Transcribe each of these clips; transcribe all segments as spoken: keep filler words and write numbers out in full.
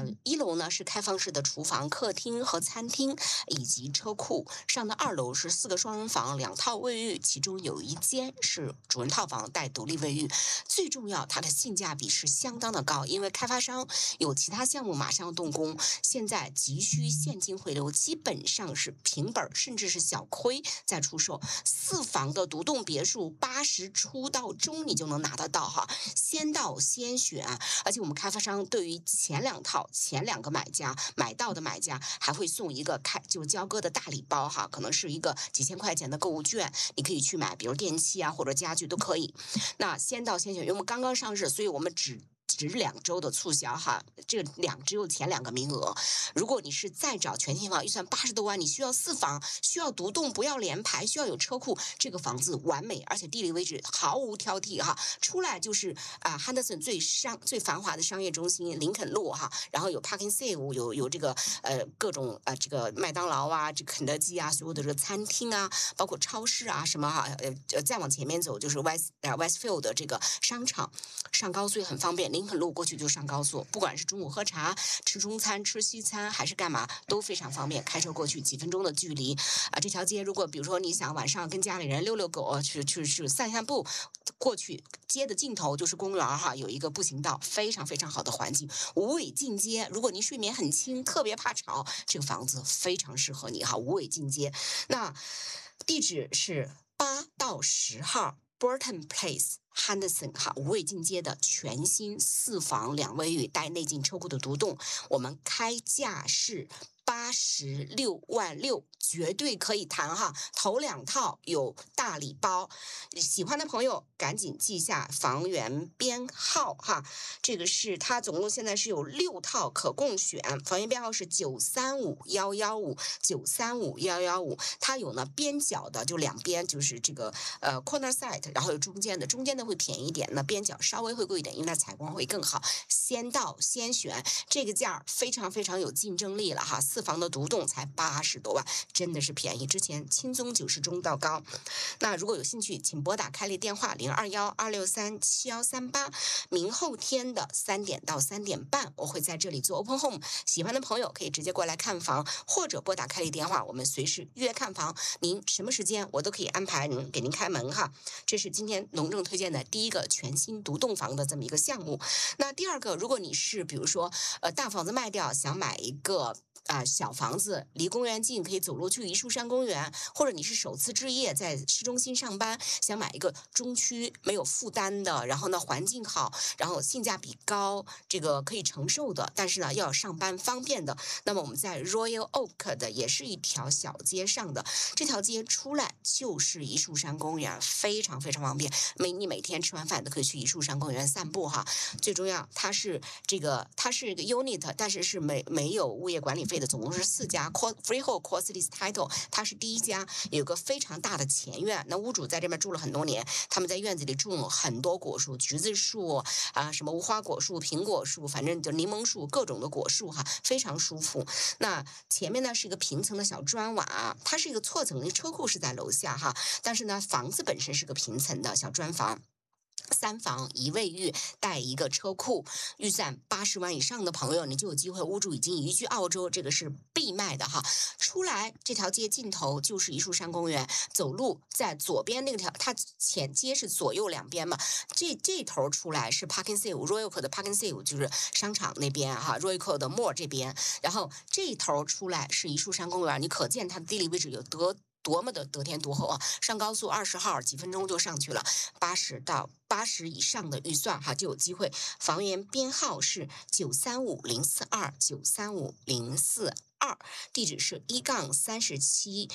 呃，一楼呢是开放式的厨房、客厅和餐厅以及车库，上的二楼是四个双人房、两套卫浴，其中有一间是主人套房带独立卫浴。最重要，它的性价比是相当的高，因为开发商有其他项目马上动工，现在急需现金回流，基本上是平本甚至是小亏在出售。四房的独栋别墅，八十出到中你就能拿得到哈，先到先选。而且我们开发商对于前两套前两个买家买到的买家还会送一个开就是交割的大礼包哈，可能是一个几千块钱的购物券，你可以去买，比如电器啊或者家具都可以。那先到先选，因为我们刚刚上市，所以我们只。只两周的促销哈，这个两只有前两个名额。如果你是再找全新房，预算八十多万，你需要四房，需要独栋，不要连排，需要有车库，这个房子完美，而且地理位置毫无挑剔哈。出来就是啊，汉德森最商最繁华的商业中心林肯路哈，然后有 Parking Save， 有有这个呃各种呃这个麦当劳啊，这肯德基啊，所有的这个餐厅啊，包括超市啊什么哈，呃再往前面走就是 West 呃 Westfield 的这个商场，上高速也很方便。林肯路过去就上高速，不管是中午喝茶、吃中餐、吃西餐还是干嘛都非常方便，开车过去几分钟的距离啊。这条街如果比如说你想晚上跟家里人遛遛狗，去去去散散步，过去街的尽头就是公园哈，有一个步行道，非常非常好的环境，无尾进街。如果您睡眠很轻，特别怕吵，这个房子非常适合你哈，无尾进街。那地址是八到十号。Burton Place Henderson 哈，无尾进街的全新四房两卫浴带内进车库的独栋，我们开价是八十六万六，绝对可以谈哈。头两套有大礼包，喜欢的朋友赶紧记下房源编号哈。这个是它总共现在是有六套可供选，房源编号是九三五一一五九三五一一五。它有呢边角的，就两边就是这个呃 corner side， 然后有中间的，中间的会便宜一点，那边角稍微会贵一点，因为它采光会更好。先到先选，这个价非常非常有竞争力了哈。四房的独栋才八十多万，真的是便宜。之前轻松九十中到高。那如果有兴趣，请拨打开立电话零二幺二六三七幺三八。明后天的三点到三点半，我会在这里做 open home。喜欢的朋友可以直接过来看房，或者拨打开立电话，我们随时约看房。您什么时间我都可以安排您给您开门哈。这是今天隆重推荐的第一个全新独栋房的这么一个项目。那第二个，如果你是比如说呃大房子卖掉，想买一个。啊、呃，小房子离公园近，可以走路去沂树山公园，或者你是首次置业，在市中心上班，想买一个中区没有负担的，然后呢环境好，然后性价比高，这个可以承受的，但是呢要上班方便的，那么我们在 Royal Oak 的也是一条小街上的，这条街出来就是沂树山公园，非常非常方便，每你每天吃完饭都可以去沂树山公园散步哈。最重要，它是这个它是一个 unit， 但是是没没有物业管理费的，总共是四家 freehold cost list title， 它是第一家，有个非常大的前院，那屋主在这边住了很多年，他们在院子里种了很多果树，橘子树啊，什么无花果树、苹果树，反正就柠檬树，各种的果树哈，非常舒服。那前面呢是一个平层的小砖瓦，它是一个错层，那车库是在楼下哈，但是呢房子本身是个平层的小砖房。三房一卫浴带一个车库，预算八十万以上的朋友，你就有机会，屋主已经移居澳洲，这个是必卖的哈。出来这条街尽头就是沂树山公园，走路在左边那条，它前街是左右两边嘛，这这头出来是 Parking Save Royal 的 Parking Save 就是商场那边哈 ，Royal 的 Mall 这边，然后这头出来是沂树山公园，你可见它的地理位置有多。多么的得天独厚啊！上高速二十号几分钟就上去了，八十到八十以上的预算哈就有机会。房源编号是九三五零四二九三五零四二，地址是一杠三十七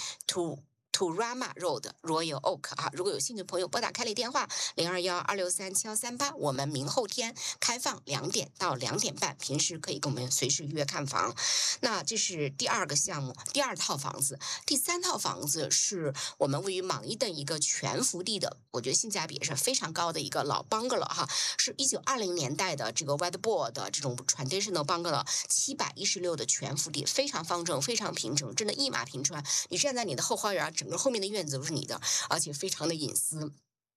to。Turama Road Royal Oak 啊，如果有兴趣的朋友拨打开立电话零二幺二六三七幺三八，我们明后天开放两点到两点半，平时可以跟我们随时约看房。那这是第二个项目，第二套房子，第三套房子是我们位于芒伊顿一个全福地的，我觉得性价比也是非常高的一个老 bungalow 哈，是一九二零年代的这个 whiteboard 的这种 traditional bungalow， 七百一十六的全福地，非常方正，非常平整，真的一马平川。你站在你的后花园，整个后面的院子都是你的，而且非常的隐私。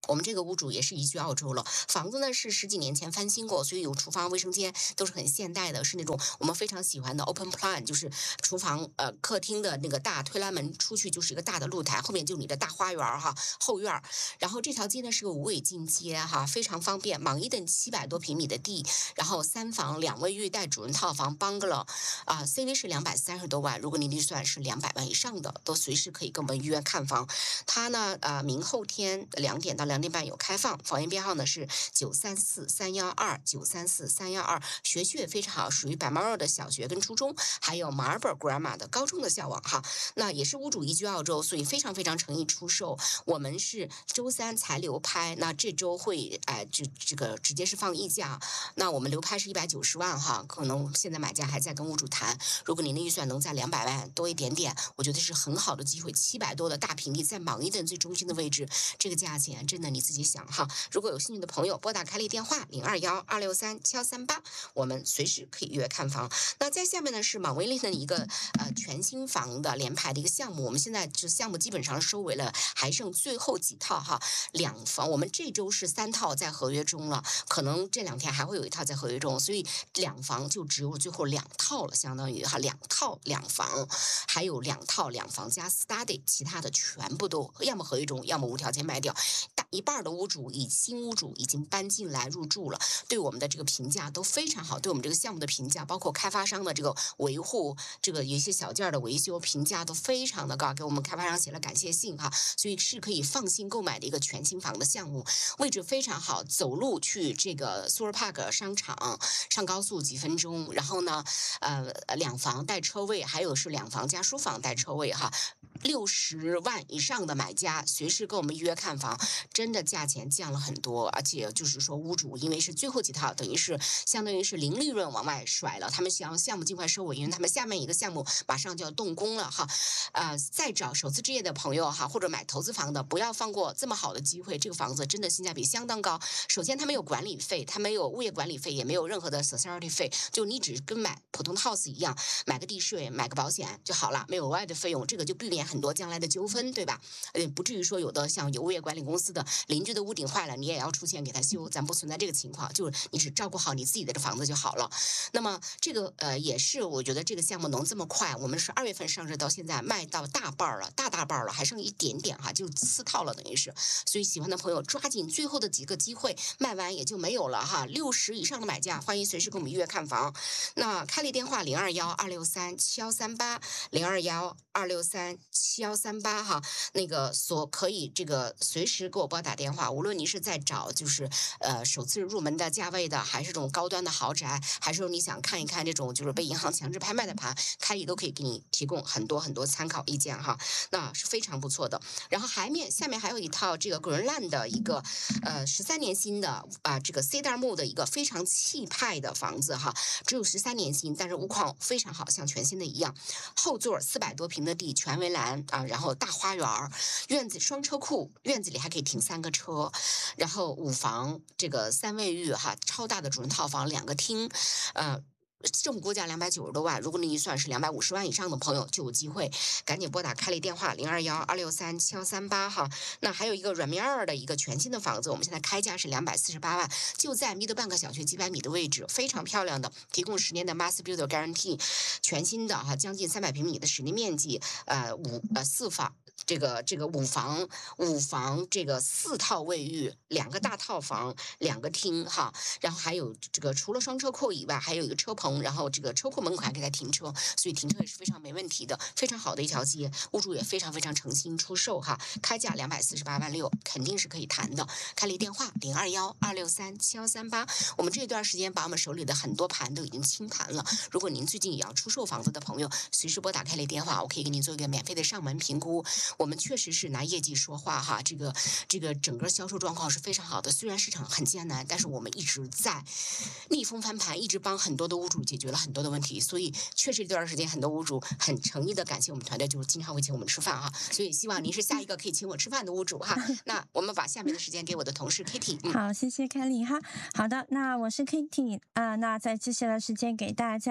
我们这个屋主也是移居澳洲了，房子呢是十几年前翻新过，所以有厨房、卫生间都是很现代的，是那种我们非常喜欢的 open plan， 就是厨房呃客厅的那个大推拉门出去就是一个大的露台，后面就是你的大花园哈后院。然后这条街呢是个无尾进街哈，非常方便。莽伊顿七百多平米的地，然后三房两卫浴带主人套房 bungalow 啊 ，C V 是两百三十多万，如果您预算是两百万以上的，都随时可以跟我们预约看房。它呢呃明后天两点到两点半有开放，房源编号呢是九三四三幺二九三四三幺二，学区也非常好，属于百猫肉的小学跟初中，还有马尔本 Grammar 的高中的校网哈。那也是屋主移居澳洲，所以非常非常诚意出售。我们是周三才流拍，那这周会哎、呃、这这个直接是放溢价。那我们流拍是一百九十万哈，可能现在买家还在跟屋主谈。如果您的预算能在两百万多一点点，我觉得是很好的机会。七百多的大平地，在莽伊顿最中心的位置，这个价钱真的你自己想哈。如果有兴趣的朋友，拨打开立电话零二幺二六三七幺三八，我们随时可以预约看房。那在下面呢是莽威利的一个呃全新房的联排的一个项目，我们现在这项目基本上收尾了，还剩最后几套哈，两房我们这周是三套在合约中了，可能这两天还会有一套在合约中，所以两房就只有最后两套了，相当于哈两套两房，还有两套两房加 study， 其他的全部都要么合约中，要么无条件卖掉。大一半的屋主以新屋主已经搬进来入住了，对我们的这个评价都非常好，对我们这个项目的评价，包括开发商的这个维护，这个有一些小件的维修评价都非常的高，给我们开发商写了感谢信哈，所以是可以放心购买的一个全新房的项目，位置非常好，走路去这个 Super Park 商场，上高速几分钟，然后呢，呃，两房带车位，还有是两房加书房带车位哈。六十万以上的买家随时跟我们预约看房，真的价钱降了很多，而且就是说屋主因为是最后几套，等于是相当于是零利润往外甩了，他们想项目尽快收尾，因为他们下面一个项目马上就要动工了哈。呃，再找首次置业的朋友哈，或者买投资房的，不要放过这么好的机会，这个房子真的性价比相当高。首先它没有管理费，它没有物业管理费，也没有任何的 society 费，就你只跟买普通的 house 一样，买个地税，买个保险就好了，没有额外的费用，这个就避免很多将来的纠纷，对吧？呃，不至于说有的像有物业管理公司的邻居的屋顶坏了，你也要出钱给他修，咱不存在这个情况，就是你只照顾好你自己的这房子就好了。那么这个呃也是我觉得这个项目能这么快，我们是二月份上市到现在卖到大半了，大大半了，还剩一点点哈，就四套了等于是，所以喜欢的朋友抓紧最后的几个机会，卖完也就没有了哈。六十以上的买家欢迎随时跟我们预约看房。那开立电话零二幺二六三七幺三八零二幺二六三七幺三八哈，那个所可以这个随时给我拨打电话，无论你是在找就是呃首次入门的价位的，还是这种高端的豪宅，还是说你想看一看这种就是被银行强制拍卖的盘，开立都可以给你提供很多很多参考意见哈，那是非常不错的。然后还面下面还有一套这个 Greenland 的一个呃十三年新的啊、呃、这个 Cedar 木的一个非常气派的房子哈，只有十三年新，但是屋况非常好，像全新的一样。后座四百多平的地，全围栏啊，然后大花园，院子双车库，院子里还可以停三个车，然后五房这个三卫浴哈，超大的主人套房，两个厅，呃。政府估价两百九十多万，如果你预算是两百五十万以上的朋友就有机会，赶紧拨打开立电话零二幺二六三七幺三八哈。那还有一个软面二的一个全新的房子，我们现在开价是两百四十八万，就在密德半个小学几百米的位置，非常漂亮的，提供十年的 Master Builder Guarantee， 全新的哈，将近三百平米的室内面积，呃五呃四房。这个这个五房五房这个四套卫浴，两个大套房，两个厅哈，然后还有这个除了双车库以外，还有一个车棚，然后这个车库门口还可以再停车，所以停车也是非常没问题的，非常好的一条街，屋主也非常非常诚心出售哈，开价两百四十八万六，肯定是可以谈的。开立电话零二幺二六三七幺三八，我们这段时间把我们手里的很多盘都已经清盘了，如果您最近也要出售房子的朋友，随时拨打开立电话，我可以给您做一个免费的上门评估。我们确实是拿业绩说话哈，这个这个整个销售状况是非常好的。虽然市场很艰难，但是我们一直在逆风翻盘，一直帮很多的屋主解决了很多的问题。所以确实这段时间很多屋主很诚意的感谢我们团队，就是经常会请我们吃饭哈。所以希望您是下一个可以请我吃饭的屋主哈。那我们把下面的时间给我的同事 Kitty、嗯。 好，谢谢凯莉哈。好的，那我是 Kitty 啊、呃，那在接下来时间给大家。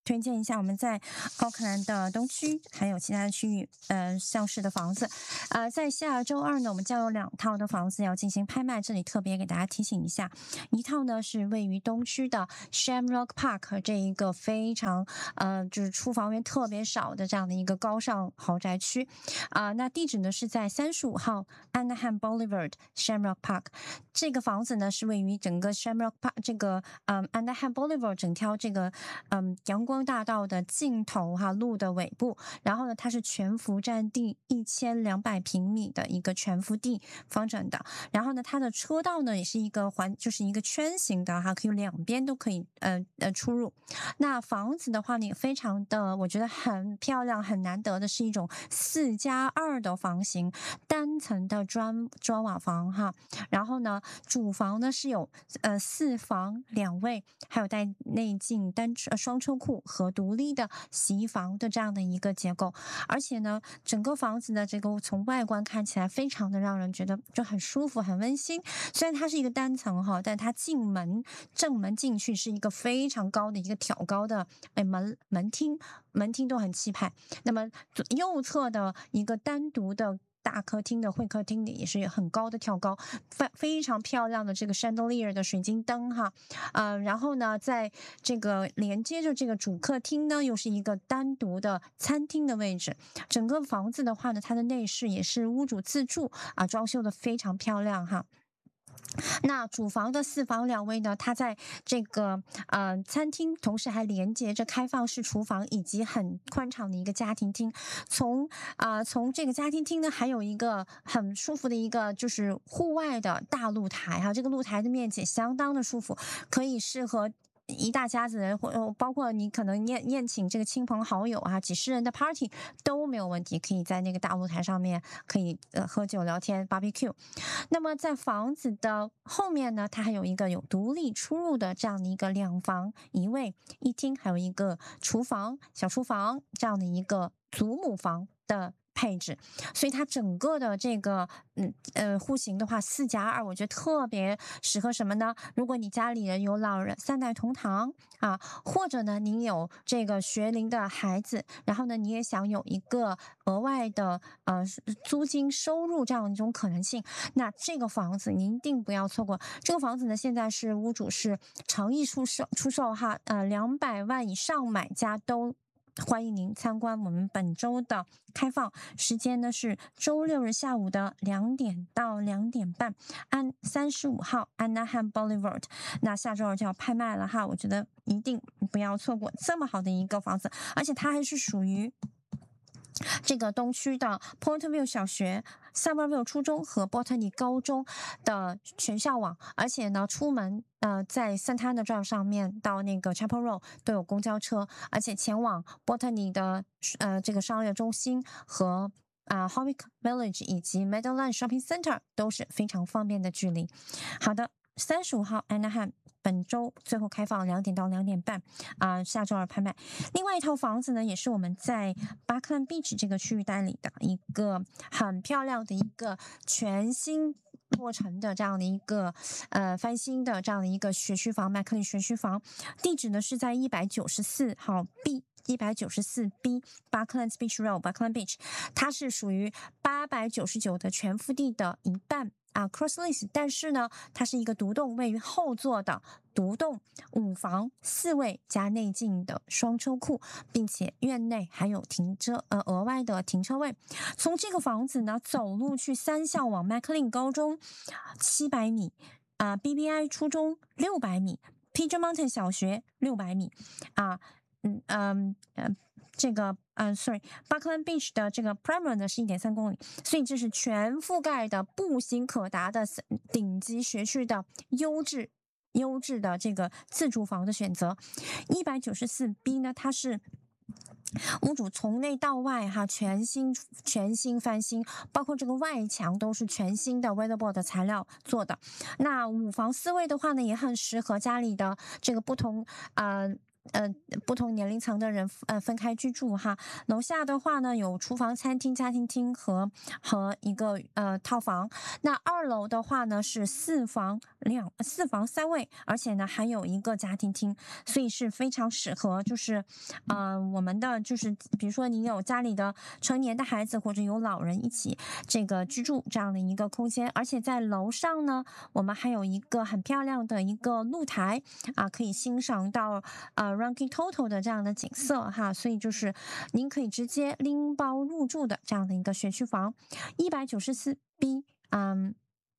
推荐一下我们在奥克兰的东区还有其他的区域呃上市的房子。呃，在下周二呢，我们将有两套的房子要进行拍卖，这里特别给大家提醒一下，一套呢是位于东区的 Shamrock Park 这一个非常呃就是出房源特别少的这样的一个高尚豪宅区啊、呃，那地址呢是在三十五号 Anaheim Boulevard Shamrock Park。这个房子呢是位于整个 Shamrock Park 这个嗯 Anaheim Boulevard 整条这个嗯阳光大道的尽头哈路的尾部，然后呢它是全幅占地一千两百平米的一个全幅地方整的，然后呢它的车道呢也是一个环就是一个圈形的哈，可以两边都可以呃呃出入。那房子的话呢也非常的我觉得很漂亮，很难得的是一种四加二的房型，单层的砖砖瓦房哈，然后呢主房呢是有呃四房两卫，还有带内进单呃双车库和独立的洗衣房的这样的一个结构，而且呢整个房子的这个从外观看起来非常的让人觉得就很舒服很温馨。虽然它是一个单层哈，但它进门正门进去是一个非常高的一个挑高的哎门门厅，门厅都很气派。那么右侧的一个单独的大客厅的会客厅里也是很高的挑高，非非常漂亮的这个 chandelier 的水晶灯哈，呃，然后呢，在这个连接着这个主客厅呢，又是一个单独的餐厅的位置。整个房子的话呢，它的内饰也是屋主自住啊，装修的非常漂亮哈。那主房的四房两卫呢，它在这个呃餐厅，同时还连接着开放式厨房以及很宽敞的一个家庭厅。从啊、呃、从这个家庭厅呢，还有一个很舒服的一个就是户外的大露台哈，这个露台的面积相当的舒服，可以适合一大家子人，或包括你可能宴宴请这个亲朋好友啊，几十人的 party 都没有问题，可以在那个大露台上面可以呃喝酒聊天 barbecue。那么在房子的后面呢，它还有一个有独立出入的这样的一个两房一卫一厅，还有一个厨房小厨房这样的一个祖母房的配置，所以它整个的这个嗯呃户型的话，四加二，我觉得特别适合什么呢？如果你家里人有老人，三代同堂啊，或者呢你有这个学龄的孩子，然后呢你也想有一个额外的呃租金收入这样一种可能性，那这个房子您一定不要错过。这个房子呢现在是屋主是诚意出售出售哈，呃两百万以上买家都欢迎您参观我们本周的开放时间呢是周六日下午的两点到两点半，按三十五号 Anaheim Boulevard。那下周二就要拍卖了哈，我觉得一定不要错过这么好的一个房子，而且它还是属于这个东区的 Pointview 小学、Somerville 初中和 Botany 高中的全校网，而且呢，出门呃在 Santana Drive 上面到那个 Chapel Road 都有公交车，而且前往 Botany 的呃这个商业中心和啊、呃、Howick Village 以及 Meadowland Shopping Center 都是非常方便的距离。好的。三十五号 Anaheim 本周最后开放两点到两点半啊、呃，下周二拍卖。另外一套房子呢，也是我们在 Buckland Beach 这个区域代理的一个很漂亮的一个全新落成的这样的一个呃翻新的这样的一个学区房，麦克利学区房，地址呢是在一百九十四号 B。一百九十四 B Buckland Beach Road Buckland Beach， 它是属于八百九十九的全幅地的一半啊 cross lease， 但是呢，它是一个独栋位于后座的独栋五房四卫加内进的双车库，并且院内还有停车呃额外的停车位。从这个房子呢，走路去三校往 McLean 高中七百米啊、呃、，B B I 初中六百米 ，Pigeon Mountain 小学六百米啊。嗯嗯呃，这个嗯、呃、，sorry，Buckland Beach 的这个 Primer 呢是一点三公里，所以这是全覆盖的步行可达的顶级学区的优质优质的这个自住房的选择。一百九十四 B 呢，它是屋主从内到外哈全新全新翻新，包括这个外墙都是全新的 weatherboard 的材料做的。那五房四卫的话呢，也很适合家里的这个不同呃。 呃不同年龄层的人呃分开居住哈。楼下的话呢有厨房、餐厅、家庭厅和和一个呃套房。那二楼的话呢是四房两四房三卫，而且呢还有一个家庭厅，所以是非常适合就是呃我们的就是比如说你有家里的成年的孩子或者有老人一起这个居住这样的一个空间。而且在楼上呢，我们还有一个很漂亮的一个露台啊，可以欣赏到呃 Rankin Total 的这样的景色哈。所以就是您可以直接拎包入住的这样的一个学区房，一百九十四 B， 嗯。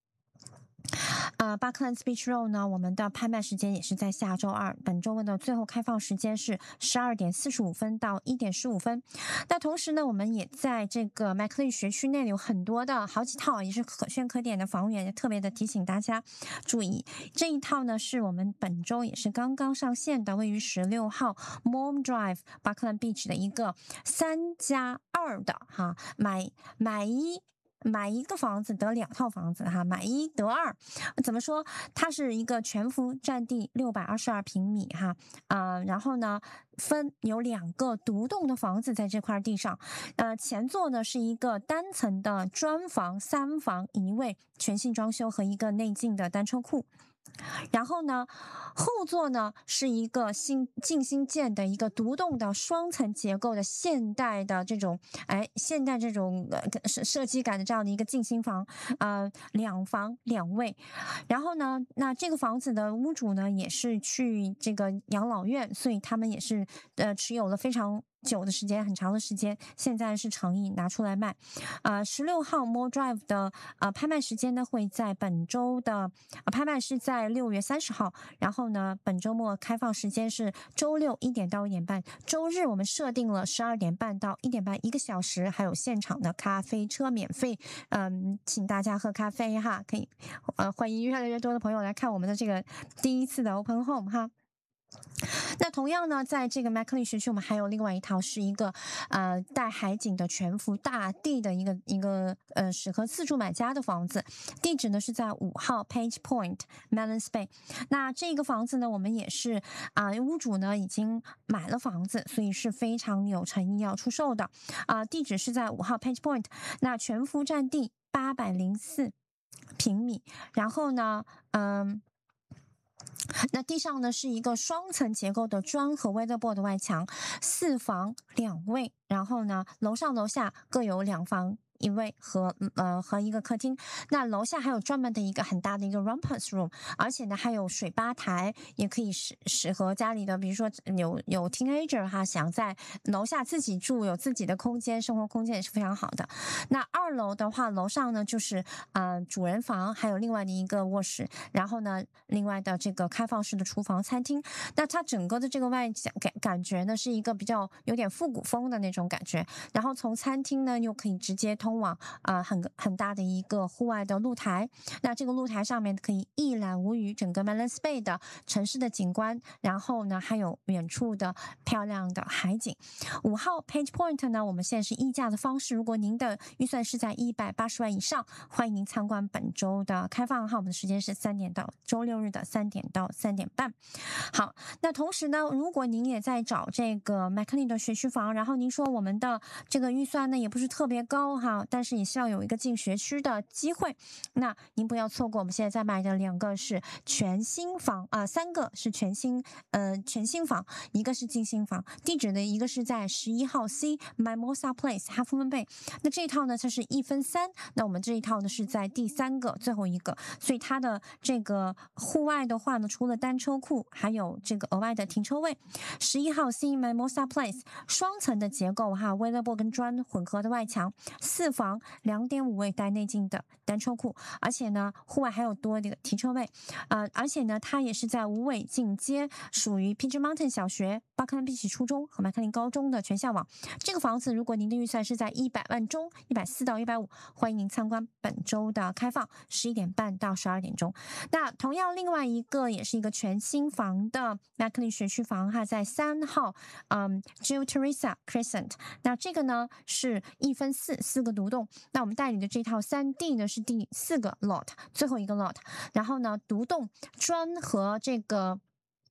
呃 ，Bucklands Beach Road 呢，我们的拍卖时间也是在下周二，本周的最后开放时间是十二点四十五分到一点十五分。那同时呢，我们也在这个麦克利学区内有很多的好几套也是可圈可点的房源，也特别的提醒大家注意。这一套呢，是我们本周也是刚刚上线的，位于十六号 Mom Drive Buckland Beach 的一个三加二的哈，买买一。买一个房子得两套房子哈，买一得二，怎么说？它是一个全幅占地六百二十二平米哈，呃，然后呢，分有两个独栋的房子在这块地上，呃，前座呢是一个单层的砖房，三房一卫，全新装修和一个内进的单车库。然后呢，后座呢是一个新近新建的一个独栋的双层结构的现代的这种哎现代这种呃设设计感的这样的一个进新房，呃两房两卫。然后呢，那这个房子的屋主呢也是去这个养老院，所以他们也是呃持有了非常久的时间，很长的时间，现在是诚意拿出来卖。呃，十六号 More Drive 的呃拍卖时间呢会在本周的、呃、拍卖是在六月三十号，然后呢本周末开放时间是周六一点到一点半，周日我们设定了十二点半到一点半一个小时，还有现场的咖啡车免费，嗯，请大家喝咖啡哈，可以呃欢迎越来越多的朋友来看我们的这个第一次的 Open Home 哈。那同样呢，在这个麦克利学区，我们还有另外一套是一个呃带海景的全幅大地的一个一个呃适合自住买家的房子，地址呢是在五号 Page Point Melons Bay。那这个房子呢，我们也是啊、呃、屋主呢已经买了房子，所以是非常有诚意要出售的啊、呃。地址是在五号 Page Point， 那全幅占地八百零四平米，然后呢，嗯。那地上呢是一个双层结构的砖和 weatherboard 外墙，四房两卫，然后呢楼上楼下各有两房一卫和呃和一个客厅。那楼下还有专门的一个很大的一个 rumpus room， 而且呢还有水吧台，也可以适适合家里的，比如说有有 teenager 哈，想在楼下自己住，有自己的空间，生活空间也是非常好的。那二楼的话，楼上呢就是呃主人房，还有另外的一个卧室，然后呢另外的这个开放式的厨房、餐厅。那它整个的这个外感感觉呢是一个比较有点复古风的那种感觉。然后从餐厅呢又可以直接通往啊、呃、很很大的一个户外的露台。那这个露台上面可以一览无余整个 Melons Bay 的城市的景观，然后呢还有远处的漂亮的海景。五号 Page Point 呢，我们现在是议价的方式，如果您的预算是在一百八十万以上，欢迎您参观本周的开放哈，我们的时间是三点到周六日的三点到三点半。好，那同时呢，如果您也在找这个 McLean 的学区房，然后您说我们的这个预算呢也不是特别高哈，但是也希望有一个进学区的机会，那您不要错过我们现在在卖的两个是全新房啊、呃，三个是全新呃全新房，一个是进新房，地址呢一个是在十一号 C Mimosa Place Half Moon Bay。那这一套呢它是一分三，那我们这一套呢是在第三个最后一个，所以它的这个户外的话呢，除了单车库，还有这个额外的停车位。十一号 C Mimosa Place 双层的结构哈 ，weatherboard 跟砖混合的外墙，四房两点五卫带内进的单车库，而且呢户外还有多的停车位，呃，而且呢它也是在无尾进街，属于 Pigeon Mountain 小学、巴克兰比奇初中和麦克林高中的全校网。这个房子如果您的预算是在一百万中，一百四到一百五，欢迎您参观本周的开放，十一点半到十二点钟。那同样另外一个也是一个全新房的麦克林学区房哈，在三号，嗯 Jill Teresa Crescent。那这个呢是一分四四个独栋，那我们代理的这套三 D 呢是第四个 lot， 最后一个 lot， 然后呢独栋砖和这个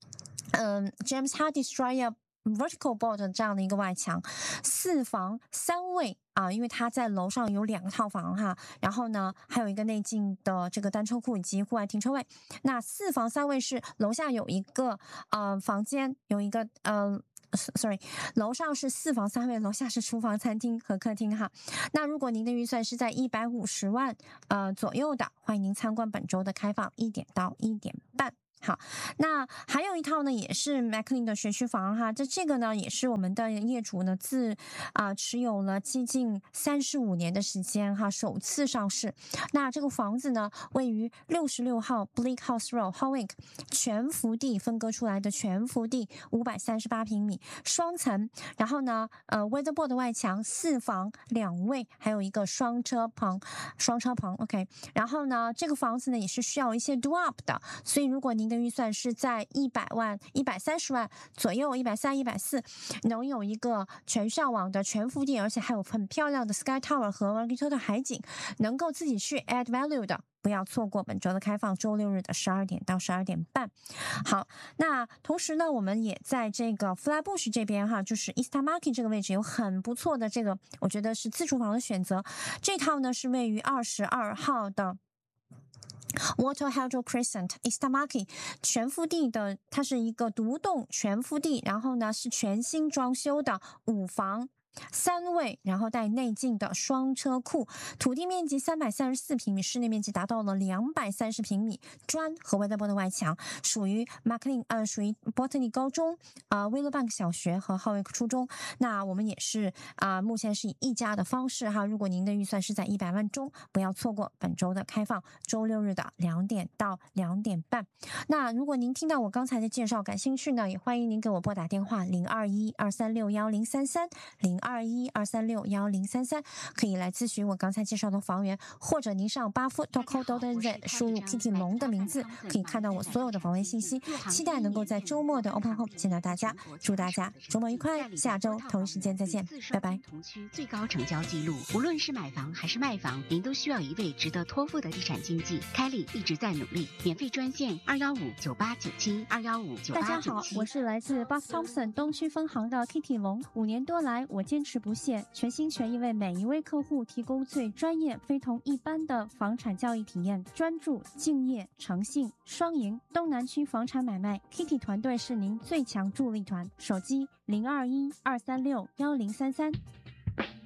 嗯 James Hardie Destroyer Vertical Board 这样的一个外墙，四房三卫啊，因为它在楼上有两个套房哈，然后呢还有一个内进的这个单车库以及户外停车位。那四房三卫是楼下有一个呃房间，有一个呃。sorry， 楼上是四房三卫，楼下是厨房、餐厅和客厅哈。那如果您的预算是在一百五十万呃左右的，欢迎您参观本周的开放一点到一点半。好，那还有一套呢，也是 Maclean 的学区房哈，这这个呢也是我们的业主呢自啊、呃、持有了接近三十五年的时间哈，首次上市。那这个房子呢位于六十六号 Bleak House Road Howick， 全幅地分割出来的全幅地五百三十八平米，双层，然后呢呃 weatherboard 外墙，四房两卫，还有一个双车棚，双车棚 OK。然后呢这个房子呢也是需要一些 do up 的，所以如果您的预算是在一百万、一百三十万左右，一百三、一百四，能有一个全校网的全幅地，而且还有很漂亮的 Sky Tower 和 Waikato 的海景，能够自己去 add value 的，不要错过本周的开放，周六日的十二点到十二点半。好，那同时呢，我们也在这个 Flatbush 这边哈，就是 Eastern Market 这个位置有很不错的这个，我觉得是自住房的选择。这套呢是位于二十二号的Water Hydro Crescent Eastern Market 全幅地的，它是一个独栋全幅地，然后呢是全新装修的五房三卫，然后带内进的双车库，土地面积三百三十四平米，室内面积达到了两百三十平米，砖和 weatherboard 的外墙，属于 Maclean 呃属于 Botany 高中啊、呃、Willowbank 小学和 Howick 初中。那我们也是啊、呃、目前是以溢价的方式哈，如果您的预算是在一百万中，不要错过本周的开放，周六日的两点到两点半。那如果您听到我刚才的介绍感兴趣呢，也欢迎您给我拨打电话零二一二三六幺零三三零二一二三六幺零三三，可以来咨询我刚才介绍的房源，或者您上 barefoot dot co dot n z 输入 Kitty 龙的名字，可以看到我所有的房源信息。期待能够在周末的 Open Home 见到大家，祝大家周末愉快，下周同一时间再见，拜拜。 同区最高成交记录，无论是买房还是卖房，您都需要一位值得托付的地产经纪。凯莉一直在努力，免费专线二幺五九八九七二幺五九八九七。 大家好，我是来自 Bob Thompson 东区分行的 Kitty 龙。五年多来，我坚持不懈，全心全意为每一位客户提供最专业、非同一般的房产交易体验，专注、敬业、诚信，双赢。东南区房产买卖 ，Kitty 团队是您最强助力团。手机零二一二三六幺零三三。